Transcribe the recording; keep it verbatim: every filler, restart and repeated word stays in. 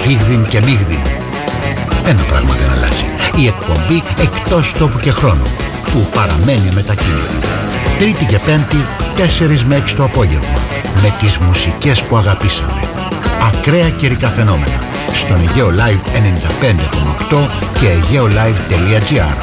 Φίγδιν και Μίγδιν. Ένα πράγμα δεν αλλάζει. Η εκπομπή εκτός τόπου και χρόνου, που παραμένει αμετακίνητη. Τρίτη και Πέμπτη, τέσσερις με έξι το απόγευμα, με τις μουσικές που αγαπήσαμε. Ακραία καιρικά φαινόμενα, στον Αιγαίο Live ενενήντα πέντε κόμμα οκτώ και αιγαίο live τελεία τζι άρ.